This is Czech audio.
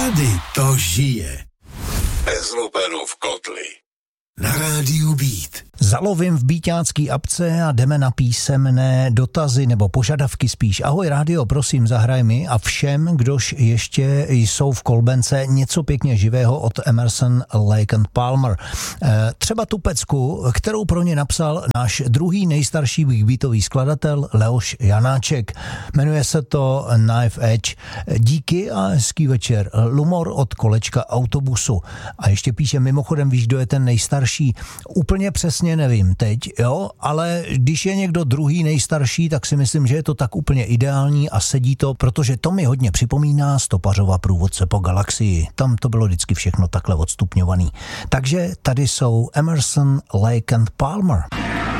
Tady to žije. Bez lupenu v kotli. Na rádiu Beat. Zalovím v beatácký apce a jdeme na písemné dotazy nebo požadavky spíš. Ahoj rádio, prosím, zahraj mi a všem, kdož ještě jsou v kolbence, něco pěkně živého od Emerson, Lake and Palmer. Třeba tu pecku, kterou pro ně napsal náš druhý nejstarší beatový skladatel Leoš Janáček. Jmenuje se to Knife Edge. Díky a hezký večer. Lumor od kolečka autobusu. A ještě píše, mimochodem, víš, kdo je ten nejstarší? Úplně přesně nevím teď, jo, ale když je někdo druhý nejstarší, tak si myslím, že je to tak úplně ideální a sedí to, protože to mi hodně připomíná Stopařova průvodce po galaxii. Tam to bylo vždycky všechno takhle odstupňovaný. Takže tady jsou Emerson, Lake and Palmer.